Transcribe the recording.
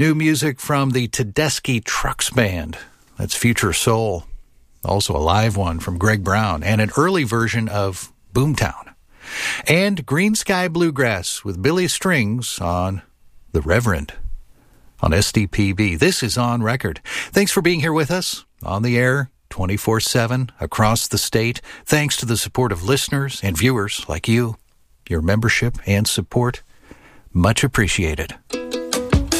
New music from the Tedeschi Trucks Band. That's Future Soul. Also a live one from Greg Brown and an early version of Boomtown. And Green Sky Bluegrass with Billy Strings on The Reverend on SDPB. This is On Record. Thanks for being here with us on the air 24/7 across the state. Thanks to the support of listeners and viewers like you. Your membership and support, much appreciated.